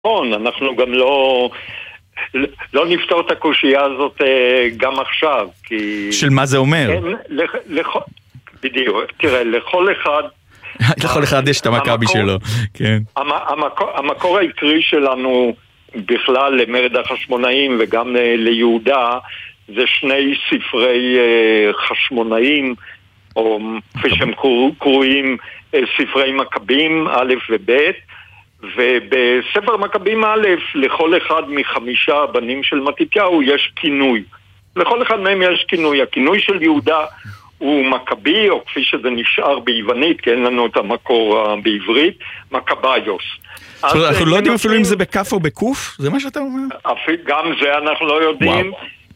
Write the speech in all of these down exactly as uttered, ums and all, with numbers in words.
נכון, אנחנו גם לא... לא נפתור את הקושייה הזאת גם עכשיו, כי... של מה זה אומר? אין, לכ, לכ, בדיוק, תראה, לכל אחד... לכל אחד יש את המכבי שלו, כן. המקור, המקור העיקרי שלנו בכלל למרד החשמונאים וגם ליהודה, זה שני ספרי חשמונאים, או כפי שהם קרויים, ספרי מכבים, א' וב', ובספר מכבים א', לכל אחד מחמישה הבנים של מתתיהו יש כינוי. לכל אחד מהם יש כינוי. הכינוי של יהודה הוא מכבי, או כפי שזה נשאר ביוונית, כי אין לנו את המקור בעברית, מכביוס. אנחנו לא יודעים אפילו אם זה בכף או בקוף? זה מה שאתה אומר? גם זה אנחנו לא יודעים.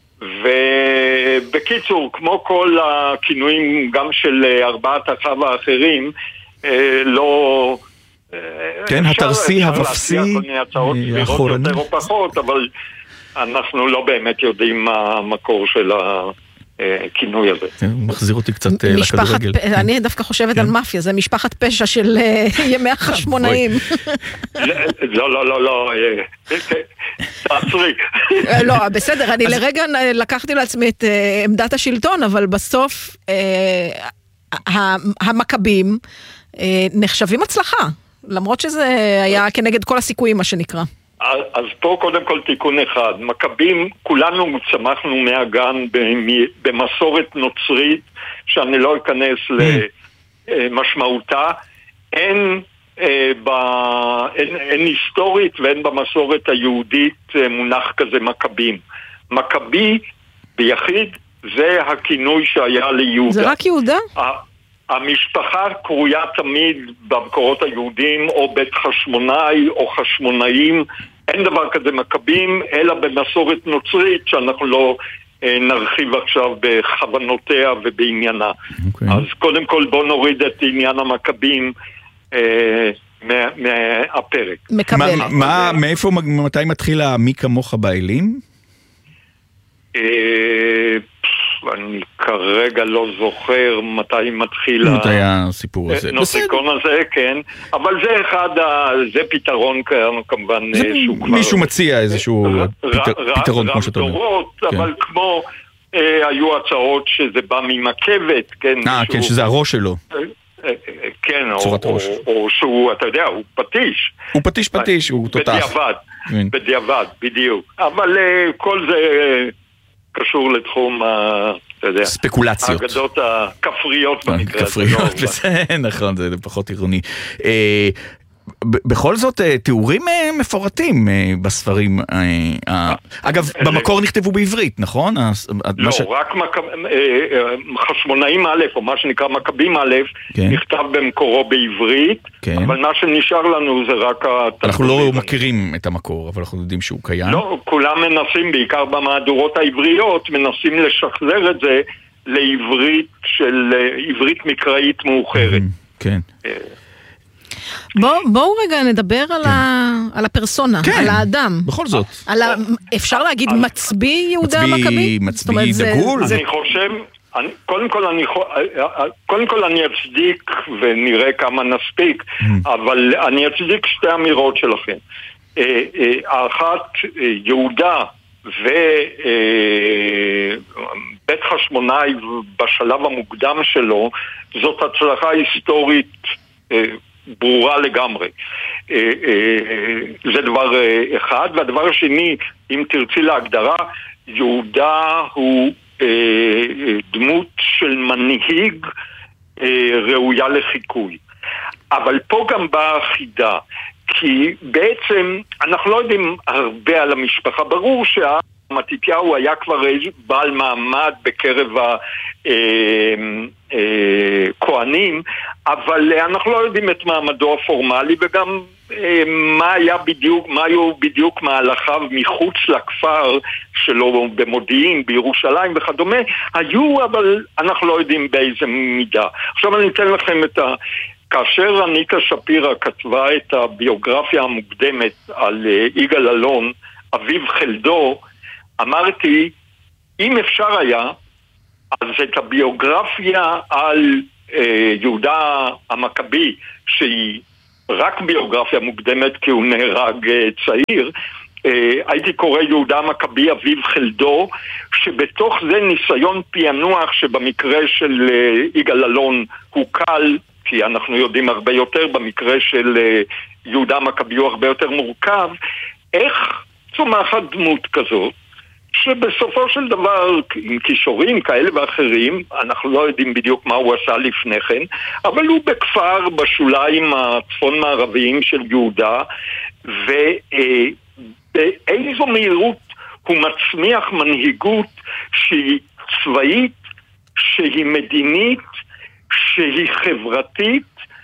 ובקיצור, כמו כל הכינויים גם של ארבעת אחיו האחרים, לא... כן, התרסי, הבפסי, החורני. יותר או פחות, אבל אנחנו לא באמת יודעים מה המקור של הכינוי הזה. מחזיר אותי קצת לכדורגל. אני דווקא חושבת על מאפיה, זה משפחת פשע של ימי החשמונאים. לא, לא, לא, לא, תעצרי. לא, בסדר, אני לרגע לקחתי לעצמי את עמדת השלטון, אבל בסוף המכבים נחשבים הצלחה. למרות שזה היה כנגד כל הסיכויים, מה שנקרא. אז פה קודם כל תיקון אחד. מכבים, כולנו צמחנו מהגן במסורת נוצרית, שאני לא אכנס למשמעותה. אין, אין, אין היסטורית ואין במסורת היהודית מונח כזה מכבים. מכבי ביחיד זה הכינוי שהיה ליהודה. זה רק יהודה? המשפחה קרויה תמיד במקורות היהודים או בית חשמונאי או חשמונאים. אין דבר כזה מכבים, אלא במסורת נוצרית שאנחנו לא אה, נרחיב עכשיו בכוונותיה ובעניינה. Okay. אז קודם כל בוא נוריד את עניין המכבים אה, מה, מהפרק. מקבל. מה, מה, מאיפה, מתי מתחיל מי כמוך באלים? אה... אני כרגע לא זוכר מתי מתחיל מתי הסיפור הזה. הנוסיקון הזה, כן. אבל זה אחד, זה פתרון כמובן. מישהו מציע איזשהו פתרון כמו שאתה אומר. אבל כמו היו הצעות שזה בא ממכבת, כן. אה, כן, שזה הראש שלו. כן, או שהוא, אתה יודע, הוא פטיש. הוא פטיש פטיש, הוא תותח. בדיעבד, בדיעבד, בדיוק. אבל כל זה... קשור לתחום, אתה יודע, ספקולציות. האגדות הכפריות במקרה. כפריות, נכון, זה פחות עירוני. בכל זאת, תיאורים מפורטים בספרים. אגב, במקור נכתבו בעברית, נכון? לא, רק חשמונאים א', או מה שנקרא מכבים א', נכתב במקורו בעברית, אבל מה שנשאר לנו זה רק... אנחנו לא מכירים את המקור, אבל אנחנו יודעים שהוא קיים. לא, כולם מנסים, בעיקר במהדורות העבריות, מנסים לשחזר את זה לעברית של עברית מקראית מאוחרת. כן. בואו בוא רגע נדבר על, כן. ה, על הפרסונה, כן, על האדם. בכל זאת. על ה, אפשר להגיד אז, מצביא יהודה המכבי? מצביא דגול? אני חושב, אני, קודם כל אני, קודם כל אני אצדיק ונראה כמה נספיק, mm. אבל אני אצדיק שתי אמירות שלכם. האחת, יהודה ובית חשמונאי בשלב המוקדם שלו, זאת הצלחה היסטורית ברורה לגמרי. זה דבר אחד. והדבר השני, אם תרצי להגדרה, יהודה הוא דמות של מנהיג ראויה לחיקוי. אבל פה גם באה החידה, כי בעצם אנחנו לא יודעים הרבה על המשפחה. ברור שה... מתתיהו היה כבר בעל מעמד בקרב הכהנים, אבל אנחנו לא יודעים את מעמדו הפורמלי, וגם מה היה בדיוק, מה היו בדיוק מהלכיו מחוץ לכפר שלו במודיעין, בירושלים וכדומה. היו, אבל אנחנו לא יודעים באיזה מידה. עכשיו אני אתן לכם את ה... כאשר אניקה שפירא כתבה את הביוגרפיה המוקדמת על יגאל אלון, אביו חלדו, אמרתי, אם אפשר היה, אז את הביוגרפיה על אה, יהודה המכבי, שהיא רק ביוגרפיה מוקדמת כי הוא נהרג צעיר, הייתי קורא יהודה המכבי אביב חלדו, שבתוך זה ניסיון פענוח שבמקרה של יגאל אלון הוא קל, כי אנחנו יודעים הרבה יותר, במקרה של יהודה המכבי הוא הרבה יותר מורכב. איך צומחת דמות כזאת, שבסופו של דבר עם כישורים כאלה ואחרים, אנחנו לא יודעים בדיוק מה הוא עשה לפני כן, אבל הוא בכפר בשוליים הצפון מערביים של יהודה, ובאיזו מהירות הוא מצמיח מנהיגות שהיא צבאית, שהיא מדינית, שהיא חברתית,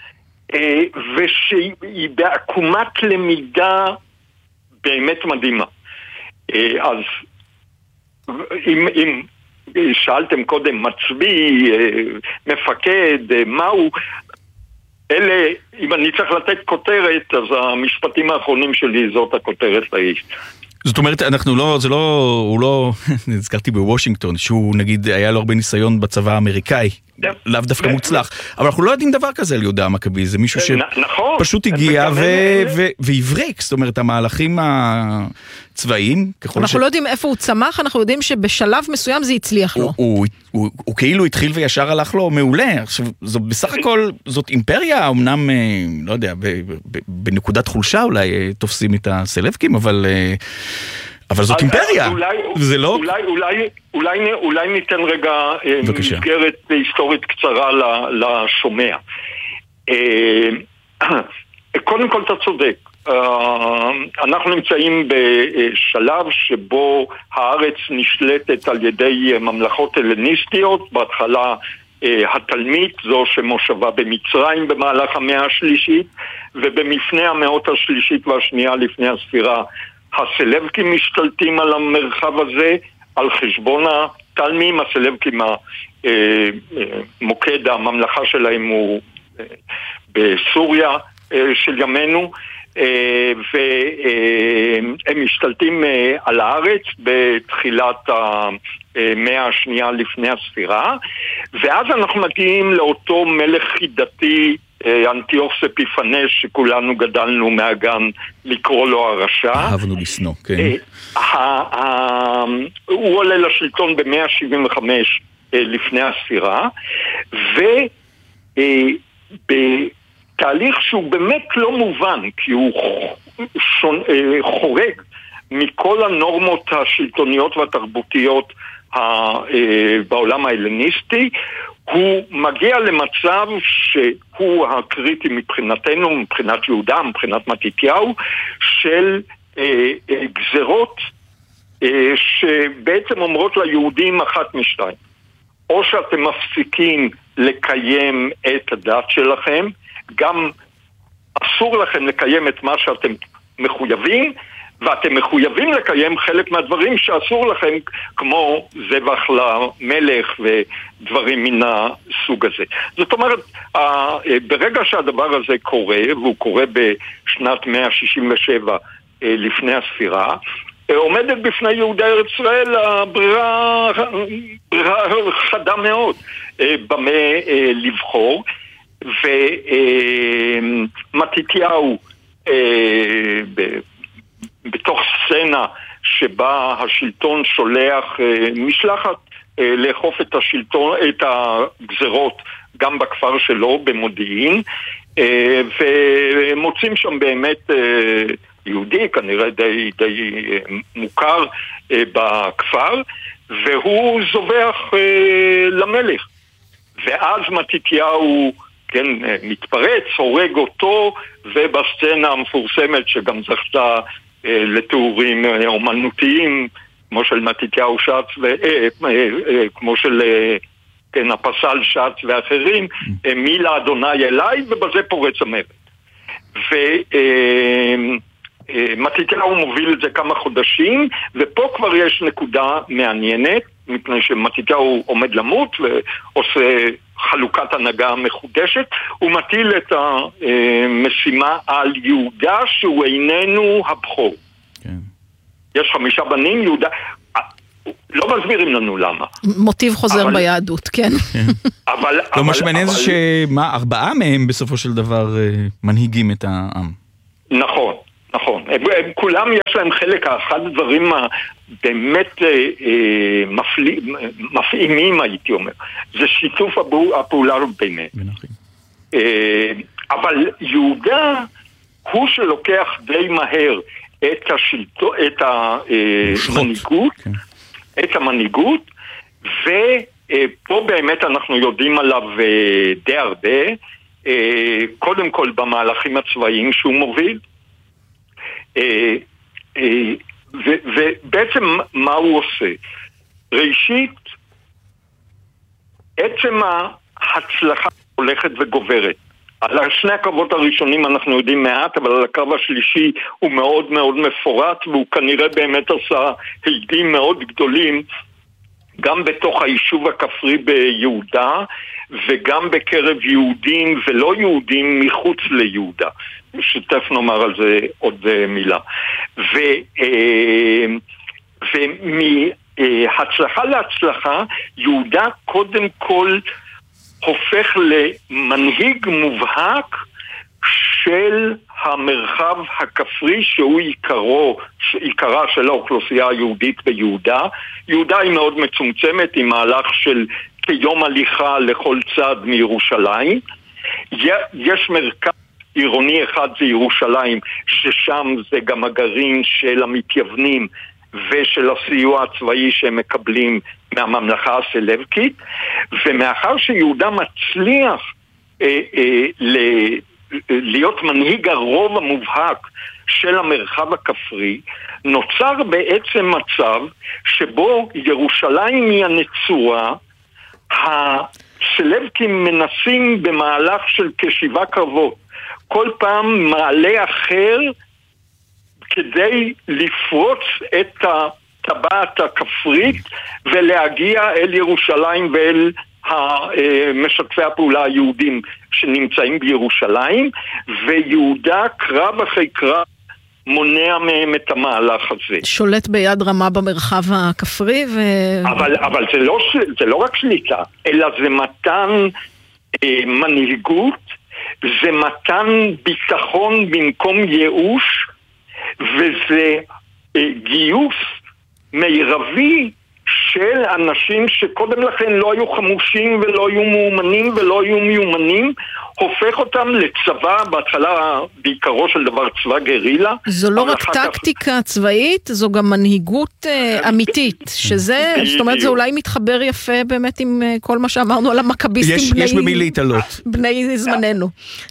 ושהיא בעקומת למידה באמת מדהימה. אז אם, אם שאלתם קודם מצביא, מפקד, מהו, אלה, אם אני צריך לתת כותרת, אז המשפטים האחרונים שלי זאת הכותרת לאיש. זאת אומרת, אנחנו לא, זה לא, הוא לא, נזכרתי בוושינגטון, שהוא נגיד, היה לו הרבה ניסיון בצבא האמריקאי, לאו דווקא מוצלח, אבל אנחנו לא יודעים דבר כזה על יהודה המכבי, זה מישהו שפשוט הגיע והבריק, זאת אומרת, המהלכים הצבאיים, אנחנו לא יודעים איפה הוא צמח, אנחנו יודעים שבשלב מסוים זה הצליח לו. הוא כאילו התחיל וישר הלך לו מעולה, עכשיו, בסך הכל זאת אימפריה, אמנם, לא יודע, בנקודת חולשה אולי תופסים את הסלבקים, אבל... אבל זאת אימפריה, זה לא... אולי, אולי, אולי, אולי ניתן רגע מסגרת היסטורית קצרה לשומע. קודם כל אתה צודק, אנחנו נמצאים בשלב שבו הארץ נשלטת על ידי ממלכות הלניסטיות, בהתחלה התלמית, זו שמושבה במצרים במהלך המאה השלישית, ובמפני המאות השלישית והשנייה לפני הספירה, הסלבקים משתלטים על המרחב הזה, על חשבון התלמים. הסלבקים, מוקד הממלכה שלהם הוא בסוריה של ימינו, והם משתלטים על הארץ בתחילת המאה השנייה לפני הספירה, ואז אנחנו מגיעים לאותו מלך חידתי, אנטיוכוס אפיפנס, שכולנו גדלנו מהגן לקרוא לו הרשע. אהבנו לשנוא, כן. הוא עולה לשלטון ב-מאה שבעים וחמש לפני הספירה, ובתהליך שהוא באמת לא מובן, כי הוא חורג מכל הנורמות השלטוניות והתרבותיות בעולם ההלניסטי, הוא מגיע למצב שהוא הקריטי מבחינתנו, מבחינת יהודה, מבחינת מתתיהו, של אה, אה, גזרות אה, שבעצם אומרות ליהודים אחת משתיים. או שאתם מפסיקים לקיים את הדת שלכם, גם אסור לכם לקיים את מה שאתם מחויבים, ואתם מחויבים לקיים חלק מהדברים שאסור לכם, כמו זבח למלך ודברים מן הסוג הזה. זאת אומרת, ברגע שהדבר הזה קורה, והוא קורה בשנת מאה שישים ושבע לפני הספירה, עומדת בפני יהודי ארץ ישראל הברירה ברירה חדה מאוד במה לבחור, ומתתיהו בתוך סצנה שבה השלטון שולח משלחת לאכוף את השלטון, את הגזרות גם בכפר שלו במודיעין, ומוצאים שם באמת יהודי כנראה די, די מוכר בכפר, והוא זובח למלך, ואז מתתיהו כן, מתפרץ, הורג אותו, ובסצנה המפורסמת שגם זכתה אה, לתיאורים אה, אומנותיים, כמו של מתתיהו שץ, ו, אה, אה, אה, כמו של אה, כן, הפסל שץ ואחרים, אה, מי לאדוני אליי, ובזה פורץ המרד. ומתתיהו אה, אה, מוביל את זה כמה חודשים, ופה כבר יש נקודה מעניינת, מפני שמתתיהו עומד למות ועושה חלוקת הנהגה מחודשת, הוא מטיל את המשימה על יהודה שהוא איננו הבכור. כן. יש חמישה בנים, יהודה... לא מסבירים לנו למה. מוטיב חוזר אבל... ביהדות, כן. אבל... לא, מה שמעניין זה שמה, ארבעה מהם בסופו של דבר מנהיגים את העם. נכון, נכון. הם, הם, כולם יש להם חלק, אחד הדברים באמת אה, מפלי, מפעימים, הייתי אומר. זה שיתוף הפעולה ביניהם. אה, אבל יהודה הוא שלוקח די מהר את השלטו, את המנהיגות, כן. את המנהיגות, ופה באמת אנחנו יודעים עליו די הרבה, קודם כל במהלכים הצבאיים שהוא מוביל, ובעצם מה הוא עושה? ראשית, עצם ההצלחה הולכת וגוברת. על שני הקרבות הראשונים אנחנו יודעים מעט, אבל על הקרב השלישי הוא מאוד מאוד מפורט, והוא כנראה באמת עשה הידים מאוד גדולים, גם בתוך היישוב הכפרי ביהודה, וגם בקרב יהודים ולא יהודים מחוץ ליהודה. שתף נאמר על זה עוד מילה. ו, ומהצלחה להצלחה, יהודה קודם כל הופך למנהיג מובהק של המרחב הכפרי שהוא עיקרו, עיקרה של האוכלוסייה היהודית ביהודה. יהודה היא מאוד מצומצמת, היא מהלך של כיום הליכה לכל צד מירושלים. יש מרכז עירוני אחד זה ירושלים, ששם זה גם הגרעין של המתייוונים ושל הסיוע הצבאי שהם מקבלים מהממלכה הסלבקית, ומאחר שיהודה מצליח אה, אה, ל, להיות מנהיג הרוב המובהק של המרחב הכפרי, נוצר בעצם מצב שבו ירושלים היא הנצורה, הסלבקים מנסים במהלך של כשבעה קרבות, כל פעם מעלה אחר כדי לפרוץ את הטבעת הכפרית ולהגיע אל ירושלים ואל משתפי הפעולה היהודים שנמצאים בירושלים, ויהודה קרב אחרי קרב מונע מהם את המהלך הזה. שולט ביד רמה במרחב הכפרי ו... אבל, אבל זה לא, זה לא רק שליטה, אלא זה מתן אה, מנהיגות, זה מתן ביטחון במקום ייאוש, וזה אה, גיוס מירבי של אנשים שקודם לכן לא היו חמושים ולא היו מאומנים ולא היו מיומנים, הופך אותם לצבא, בהתחלה בעיקרו של דבר צבא גרילה. זו לא רק טקטיקה כך... צבאית, זו גם מנהיגות uh, אמיתית, שזה, זאת אומרת, זה אולי מתחבר יפה באמת עם uh, כל מה שאמרנו על המכביסטים יש, בני... יש במי להתעלות. בני זמננו.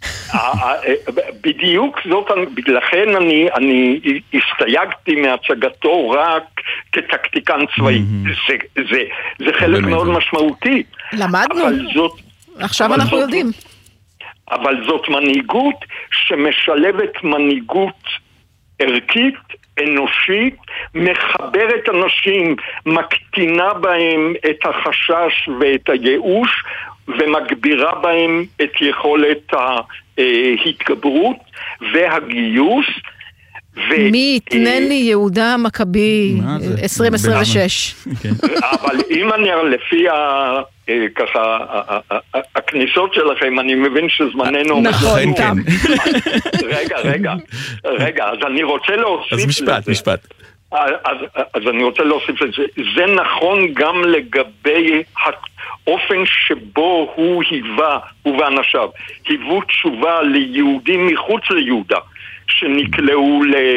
בדיוק זאת, לכן אני, אני הסתייגתי מהצגתו רק כטקטיקן צבאי. זה, זה, זה חלק מאוד משמעותי. למדנו. זאת, עכשיו אנחנו זאת, יודעים. אבל זאת מנהיגות שמשלבת מנהיגות ערכית, אנושית, מחברת אנשים, מקטינה בהם את החשש ואת הייאוש, ומגבירה בהם את יכולת ההתגברות והגיוס. מי יתנני יהודה מכבי עשרים עשרים ושש. אבל אם אני לפי ככה הכניסות שלכם, אני מבין שזמננו נכון, תם. רגע, רגע, רגע, אז אני רוצה להוסיף אז משפט, משפט. אז אני רוצה להוסיף לזה, זה נכון גם לגבי האופן שבו הוא היווה, הוא ואנשיו, היוו תשובה ליהודים מחוץ ליהודה, שנקלעו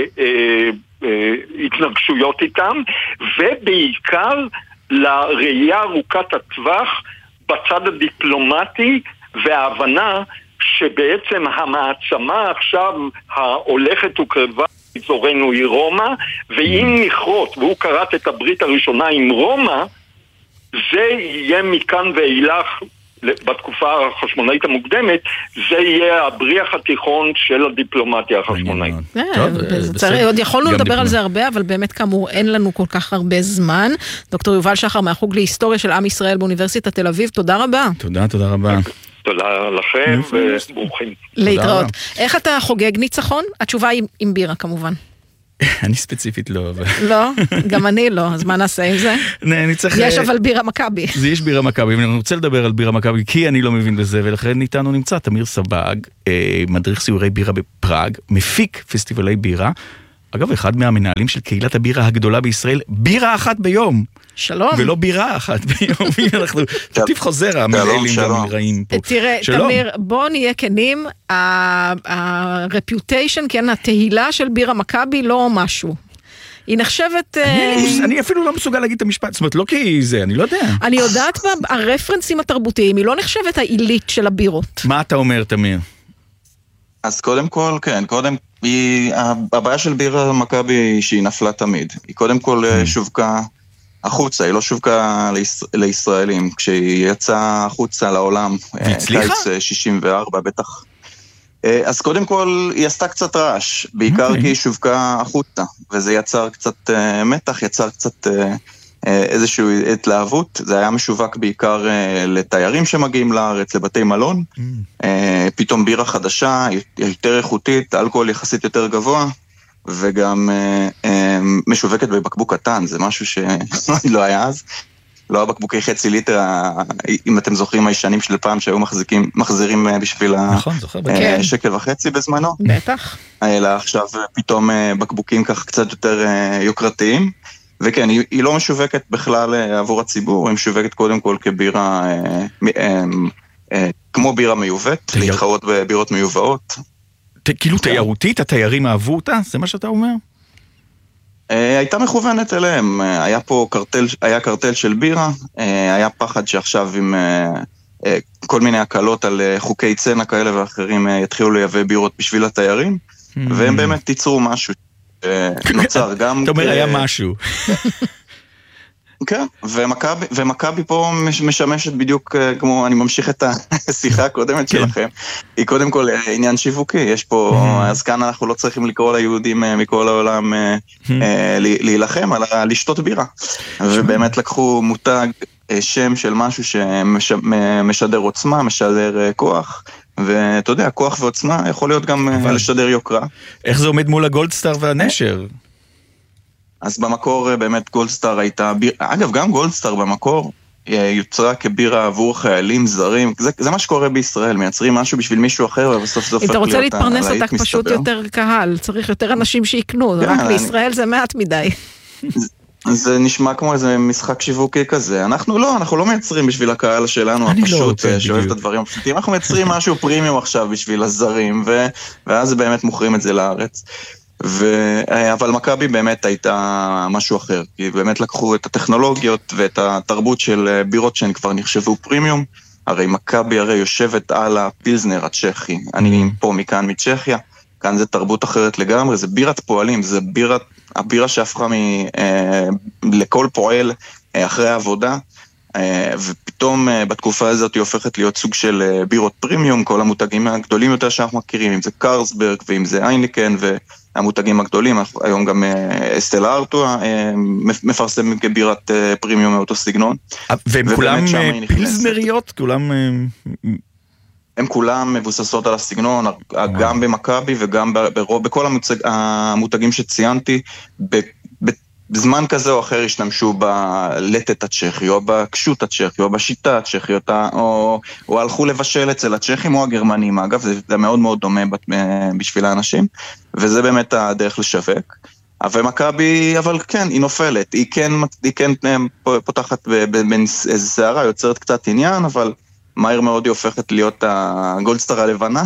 להתנגשויות איתם, ובעיקר לראייה ארוכת הטווח בצד הדיפלומטי, וההבנה שבעצם המעצמה עכשיו ההולכת וקרבה אזורנו היא רומא, ואם נכרות, והוא קראת את הברית הראשונה עם רומא, זה יהיה מכאן ואילך בתקופה החשמונאית המוקדמת, זה יהיה הבריח התיכון של הדיפלומטיה החשמונאית. עוד יכולנו לדבר על זה הרבה, אבל באמת כאמור אין לנו כל כך הרבה זמן. דוקטור יובל שחר מהחוג להיסטוריה של עם ישראל באוניברסיטת תל אביב, תודה רבה. תודה, תודה רבה. תודה לכם וברוכים. להתראות. איך אתה חוגג ניצחון? התשובה היא עם בירה כמובן. אני ספציפית לא. לא? גם אני לא, אז מה נעשה עם זה? יש אבל בירה מכבי. זה יש בירה מכבי, אני רוצה לדבר על בירה מכבי, כי אני לא מבין בזה, ולכן איתנו נמצא תמיר סבג, מדריך סיורי בירה בפראג, מפיק פסטיבלי בירה, אגב, אחד מהמנהלים של קהילת הבירה הגדולה בישראל, בירה אחת ביום. שלום. ולא בירה אחת ביום. אנחנו תטיף חוזר, המנהלים והמראים פה. תראה, תמיר, בוא נהיה כנים, הרפיוטיישן, כן, התהילה של בירה מכבי לא משהו. היא נחשבת... אני אפילו לא מסוגל להגיד את המשפט, זאת אומרת, לא כי זה, אני לא יודע. אני יודעת, הרפרנסים התרבותיים, היא לא נחשבת העילית של הבירות. מה אתה אומר, תמיר? אז קודם כל, כן, קודם, היא, הבעיה של בירה מכבי היא שהיא נפלה תמיד. היא קודם כל שובקה החוצה, היא לא שובקה לישראלים. כשהיא יצאה החוצה לעולם, קיץ שישים וארבע, בטח. אז קודם כל, היא עשתה קצת רעש, בעיקר כי היא שובקה החוצה, וזה יצר קצת מתח, יצר קצת איזושהי התלהבות. זה היה משווק בעיקר לתיירים שמגיעים לארץ, לבתי מלון. פתאום בירה חדשה, יותר איכותית, אלכוהול יחסית יותר גבוה, וגם משווקת בבקבוק קטן, זה משהו שלא היה אז. לא הבקבוקי חצי ליטר, אם אתם זוכרים הישנים של פעם שהיו מחזיקים, מחזירים בשביל השקל וחצי בזמנו. בטח. אלא עכשיו פתאום בקבוקים כך קצת יותר יוקרתיים. וכן, היא, היא לא משווקת בכלל עבור הציבור, היא משווקת קודם כל כבירה, אה, אה, אה, כמו בירה מיובאת, תייר... להתחרות בבירות מיובאות. ת, כאילו תיירותית, התיירים אהבו אותה? זה מה שאתה אומר? אה, הייתה מכוונת אליהם, היה פה קרטל, היה קרטל של בירה, אה, היה פחד שעכשיו עם אה, אה, כל מיני הקלות על אה, חוקי צנע כאלה ואחרים, אה, יתחילו לייבא בירות בשביל התיירים, mm-hmm. והם באמת תיצרו משהו. נוצר גם... אתה אומר, היה משהו. כן, ומכבי פה משמשת בדיוק כמו, אני ממשיך את השיחה הקודמת שלכם, היא קודם כל עניין שיווקי, יש פה, אז כאן אנחנו לא צריכים לקרוא ליהודים מכל העולם להילחם, אלא לשתות בירה. ובאמת לקחו מותג, שם של משהו שמשדר עוצמה, משדר כוח, ואתה יודע, כוח ועוצמה יכול להיות גם לשדר יוקרה. איך זה עומד מול הגולדסטאר והנשר? אז במקור באמת גולדסטאר הייתה, אגב גם גולדסטאר במקור יוצרה כבירה עבור חיילים זרים, זה, זה מה שקורה בישראל, מייצרים משהו בשביל מישהו אחר ובסוף זה הופך להיות להיט מסתבר. אתה רוצה להתפרנס אתה פשוט יותר קהל, צריך יותר אנשים שיקנו, רק בישראל זה מעט מדי. זה נשמע כמו איזה משחק שיווקי כזה. אנחנו לא, אנחנו לא מייצרים בשביל הקהל שלנו הפשוט, שאוהב את הדברים הפשוטים. אנחנו מייצרים משהו פרימיום עכשיו בשביל הזרים, ואז באמת מוכרים את זה לארץ. אבל מכבי באמת הייתה משהו אחר, כי באמת לקחו את הטכנולוגיות ואת התרבות של בירות שהן כבר נחשבו פרימיום. הרי מכבי הרי יושבת על הפילזנר הצ'כי. אני פה מכאן מצ'כיה. כאן זה תרבות אחרת לגמרי, זה בירת פועלים, זה בירת, הבירה שהפכה מ, אה, לכל פועל אה, אחרי העבודה, אה, ופתאום אה, בתקופה הזאת היא הופכת להיות סוג של אה, בירות פרימיום, כל המותגים הגדולים יותר שאנחנו מכירים, אם זה קרלסברג ואם זה אייניקן והמותגים הגדולים, היום גם אה, סטלה ארטואה אה, מפרסם כבירת אה, פרימיום מאותו סגנון. והם כולם פילזנריות, כולם... הם כולם מבוססות על הסגנון, גם במכבי וגם ברוב, בכל המותג, המותגים שציינתי, בזמן כזה או אחר השתמשו בלטת הצ'כי, או בקשות הצ'כי, או בשיטה הצ'כי, או, או הלכו לבשל אצל הצ'כים או הגרמנים, אגב, זה, זה מאוד מאוד דומה בשביל האנשים, וזה באמת הדרך לשווק. אבל מכבי, אבל כן, היא נופלת, היא כן, היא כן פותחת בין איזה שערה, יוצרת קצת עניין, אבל... מהר מאוד היא הופכת להיות הגולדסטאר הלבנה.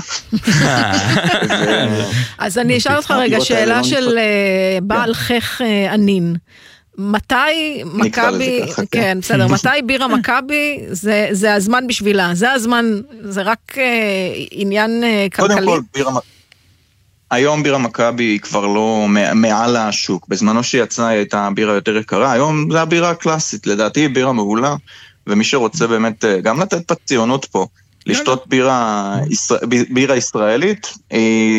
אז אני אשאל אותך רגע, שאלה של בעל חך ענין. מתי מכבי, כן, בסדר, מתי בירה מכבי, זה הזמן בשבילה, זה הזמן, זה רק עניין כלכלי? קודם כל, בירה מכבי. היום בירה מכבי היא כבר לא מעל השוק. בזמנו שיצאה היא הייתה בירה יותר יקרה, היום זה הבירה הקלאסית, לדעתי היא בירה מעולה. ומי שרוצה באמת גם לתת פציונות פה, לשתות בירה, בירה ישראלית, היא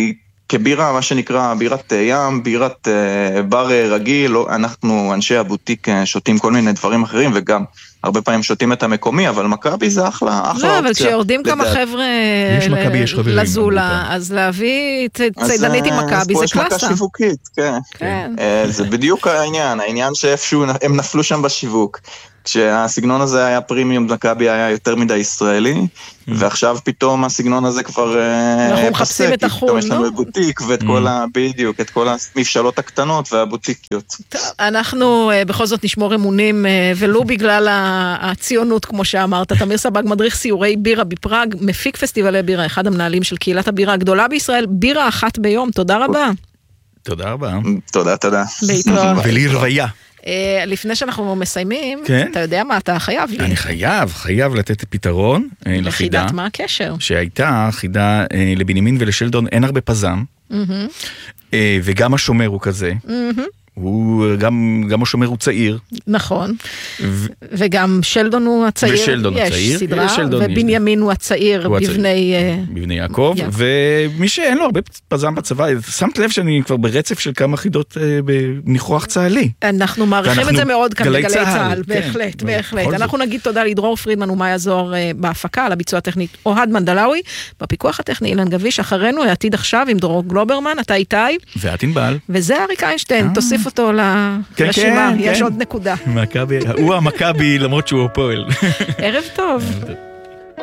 כבירה, מה שנקרא בירת ים, בירת בר רגיל, אנחנו אנשי הבוטיק שותים כל מיני דברים אחרים, וגם הרבה פעמים שותים את המקומי, אבל מכבי זה אחלה, אחלה אופציה. לא, אבל כשיורדים כמה חבר'ה לזולה, אז להביא ציידנית עם מכבי זה קלאסה. יש מכה שיווקית, כן. זה בדיוק העניין, העניין שאיפשהו הם נפלו שם בשיווק. כשהסגנון הזה היה פרימיום, מכבי היה יותר מדי ישראלי, ועכשיו פתאום הסגנון הזה כבר אנחנו מחפשים את החול, פתאום יש לנו בוטיק, ואת כל ה... בדיוק, את כל המפשלות הקטנות והבוטיקיות. אנחנו בכל זאת נשמור אמונים, ולא בגלל הציונות, כמו שאמרת. תמיר סבג, מדריך סיורי בירה בפראג, מפיק פסטיבלי בירה, אחד המנהלים של קהילת הבירה הגדולה בישראל, בירה אחת ביום. תודה רבה. תודה רבה. תודה, תודה. להתראות. ולהרוויה. לפני שאנחנו מסיימים, אתה יודע מה אתה חייב לי? אני חייב, חייב לתת פתרון לחידה. לחידת מה הקשר? שהייתה חידה לבנימין ולשלדון, אין הרבה פזם, וגם השומר הוא כזה. הוא, גם, גם השומר הוא צעיר. נכון. ו... וגם שלדון הוא הצעיר. ושלדון יש הצעיר. סדרה, ושלדון ובנימין יש... הוא הצעיר הוא בבני... הצעיר. בבני יעקב. יעקב. ומי שאין לו הרבה פזם בצבא, שמת לב שאני כבר ברצף של כמה חידות אה, בניחוח צה"לי. אנחנו מעריכים את זה מאוד כאן בגלי צה"ל. צה"ל. כן. בהחלט, בהחלט. אנחנו זאת. נגיד תודה לדרור פרידמן ומאיה זוהר אה, בהפקה, על הביצוע הטכנית אוהד מנדלאוי, בפיקוח הטכני אילן גביש, אחרינו העתיד עכשיו עם דרור גלוברמן, אתה איתי. ואת ענבל. וזה אריק איינשטיין, תוסיף אותו לרשימה, יש עוד נקודה. הוא המכבי למרות שהוא הפועל. ערב טוב.